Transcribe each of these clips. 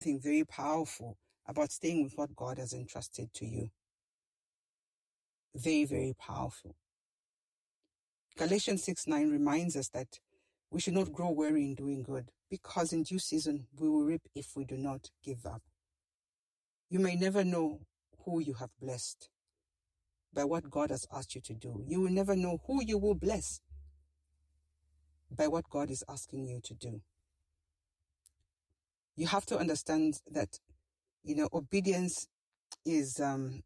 something very powerful about staying with what God has entrusted to you. Very, very powerful. Galatians 6:9 reminds us that we should not grow weary in doing good, because in due season we will reap if we do not give up. You may never know who you have blessed by what God has asked you to do. You will never know who you will bless by what God is asking you to do. You have to understand that, obedience is that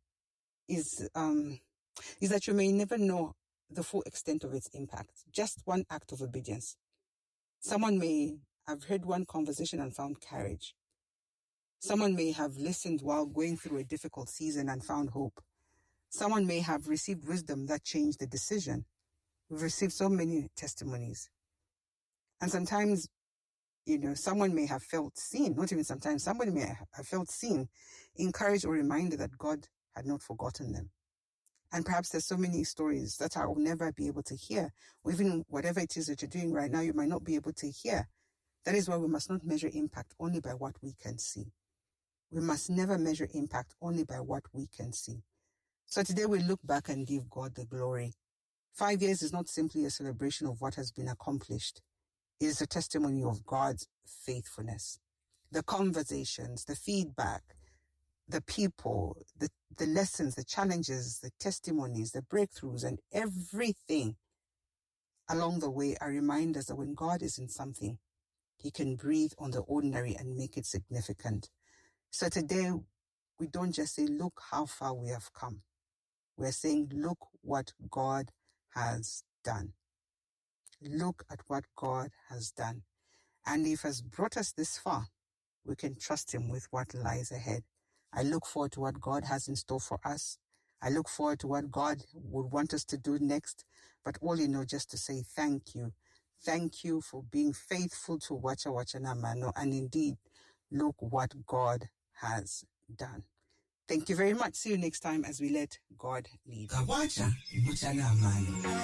you may never know the full extent of its impact. Just one act of obedience. Someone may have heard one conversation and found courage. Someone may have listened while going through a difficult season and found hope. Someone may have received wisdom that changed the decision. We've received so many testimonies. And sometimes, someone may have felt seen, not even sometimes, somebody may have felt seen, encouraged or reminded that God had not forgotten them. And perhaps there's so many stories that I will never be able to hear, or even whatever it is that you're doing right now, you might not be able to hear. That is why we must not measure impact only by what we can see. We must never measure impact only by what we can see. So today we look back and give God the glory. 5 years is not simply a celebration of what has been accomplished. It is a testimony of God's faithfulness. The conversations, the feedback, the people, the lessons, the challenges, the testimonies, the breakthroughs, and everything along the way are reminders that when God is in something, He can breathe on the ordinary and make it significant. So today, we don't just say, look how far we have come. We're saying, look what God has done. Look at what God has done. And if He has brought us this far, we can trust Him with what lies ahead. I look forward to what God has in store for us. I look forward to what God would want us to do next. But all just to say thank you. Thank you for being faithful to Wacha Wacha Namano. And indeed, look what God has done. Thank you very much. See you next time as we let God lead.